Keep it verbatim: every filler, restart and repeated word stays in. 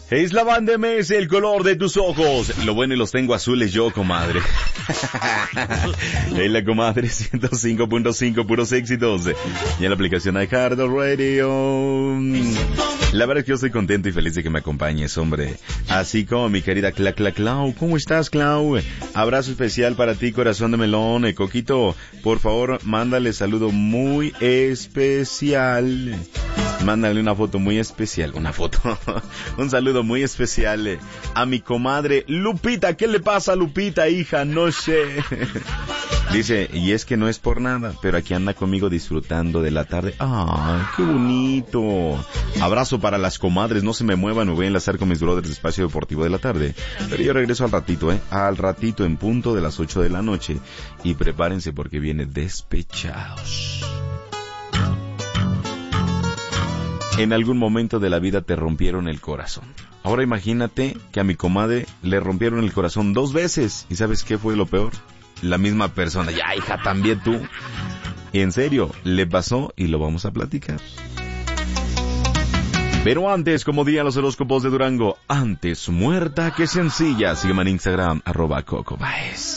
Es la banda M S, el color de tus ojos. Lo bueno y los tengo azules yo, comadre. En la comadre ciento cinco punto cinco, puros éxitos. Y en la aplicación iHeart Radio. La verdad es que yo estoy contento y feliz de que me acompañes, hombre. Así como mi querida Cla Cla Clau. ¿Cómo estás, Clau? Abrazo especial para ti, corazón de melón. Eh, Coquito, por favor, mándale saludo muy especial. Mándale una foto muy especial. Una foto. Un saludo muy especial eh, a mi comadre Lupita. ¿Qué le pasa a Lupita, hija? No sé. Dice, y es que no es por nada, pero aquí anda conmigo disfrutando de la tarde. ¡Ay, qué bonito! Abrazo para las comadres, no se me muevan, me voy a enlazar con mis brothers de Espacio Deportivo de la tarde. Pero yo regreso al ratito, ¿eh? Al ratito en punto de las ocho de la noche. Y prepárense porque viene Despechados. En algún momento de la vida te rompieron el corazón. Ahora imagínate que a mi comadre le rompieron el corazón dos veces. ¿Y sabes qué fue lo peor? La misma persona. Ya, hija, también tú. Y en serio, le pasó y lo vamos a platicar. Pero antes, como dirían los horóscopos de Durango, antes muerta que sencilla. Sígueme en Instagram, arroba Coco Baez.